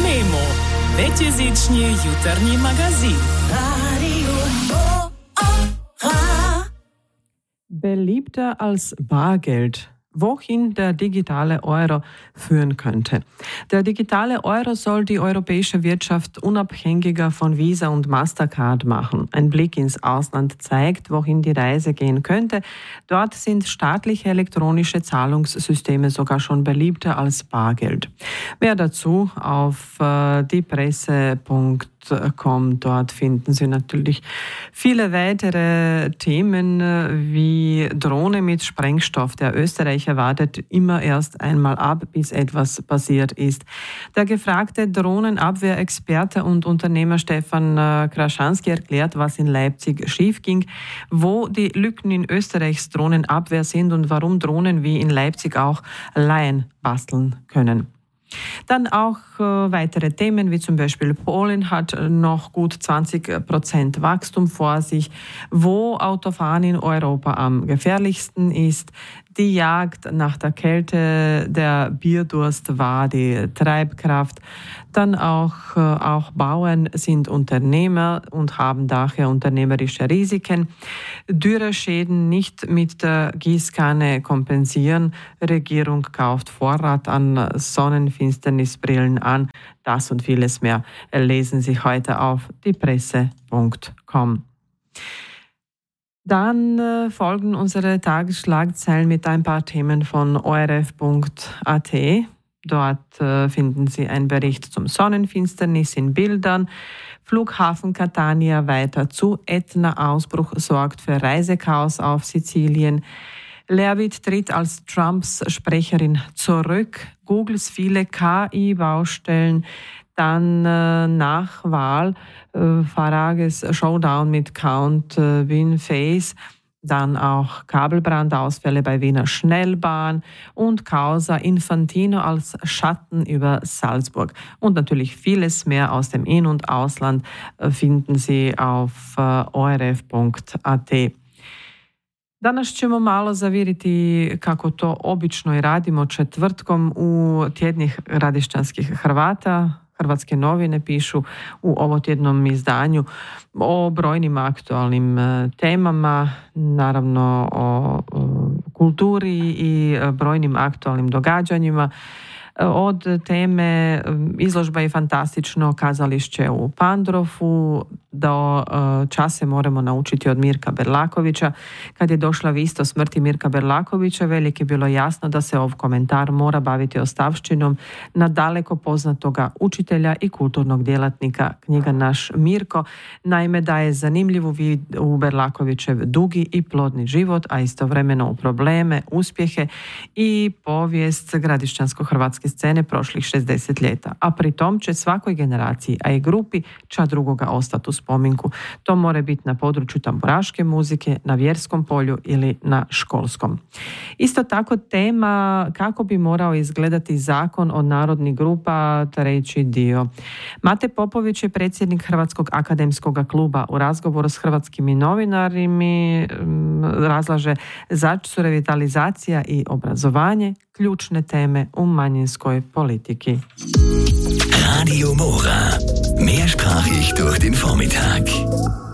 Memo. Pětizičný jutarnji magazin. Beliebter als Bargeld. Wohin der digitale Euro führen könnte. Der digitale Euro soll die europäische Wirtschaft unabhängiger von Visa und Mastercard machen. Ein Blick ins Ausland zeigt, wohin die Reise gehen könnte. Dort sind staatliche elektronische Zahlungssysteme sogar schon beliebter als Bargeld. Mehr dazu auf diepresse.com. Dort finden Sie natürlich viele weitere Themen wie Drohne mit Sprengstoff. Der Österreicher wartet immer erst einmal ab, bis etwas passiert ist. Der gefragte Drohnenabwehrexperte und Unternehmer Stefan Kraschanski erklärt, was in Leipzig schiefging, wo die Lücken in Österreichs Drohnenabwehr sind und warum Drohnen wie in Leipzig auch Laien basteln können. Dann auch weitere Themen, wie zum Beispiel Polen hat noch gut 20% Wachstum vor sich, wo Autofahren in Europa am gefährlichsten ist. Die Jagd nach der Kälte, der Bierdurst war die Treibkraft. Dann auch Bauern sind Unternehmer und haben daher unternehmerische Risiken. Dürreschäden nicht mit der Gießkanne kompensieren. Regierung kauft Vorrat an Sonnenfinsternisbrillen an. Das und vieles mehr lesen Sie heute auf diepresse.com. Dann folgen unsere Tagesschlagzeilen mit ein paar Themen von orf.at. Dort finden Sie einen Bericht zum Sonnenfinsternis in Bildern. Flughafen Catania weiter zu. Ätna-Ausbruch sorgt für Reisechaos auf Sizilien. Leavitt tritt als Trumps Sprecherin zurück. Googles viele KI-Baustellen. Dann nach Wahl Farages Showdown mit Count Winface. Dann auch Kabelbrandausfälle bei Wiener Schnellbahn und Causa Infantino als Schatten über Salzburg. Und natürlich vieles mehr aus dem In- und Ausland finden Sie auf orf.at. Danas ćemo malo zaviriti, kako to obično i radimo, četvrtkom u tjednih Gradišćanskih Hrvata. Hrvatske novine pišu u ovotjednom izdanju o brojnim aktualnim temama, naravno o kulturi i brojnim aktualnim događanjima. Od teme izložba je fantastično kazališće u Pandrofu do čase moramo naučiti od Mirka Berlakovića. Kad je došla vijest o smrti Mirka Berlakovića, velik je bilo jasno da se ov komentar mora baviti ostavštinom na daleko poznatoga učitelja i kulturnog djelatnika. Knjiga Naš Mirko naime daje zanimljivu vid u Berlakovićev dugi i plodni život, a istovremeno u probleme, uspjehe i povijest gradišćansko-hrvatske scene prošlih 60 ljeta. A pri tom će svakoj generaciji, a i grupi ča drugoga ostati u spominku. To more biti na području tamburaške muzike, na vjerskom polju ili na školskom. Isto tako tema kako bi morao izgledati zakon o narodnih grupa, treći dio. Mate Popović je predsjednik Hrvatskog akademskog kluba. U razgovoru s hrvatskim novinarima razlaže zašto su revitalizacija i obrazovanje ključne teme u manjinskoj politiki. Radio Mora. Mehrsprachig durch den Vormittag.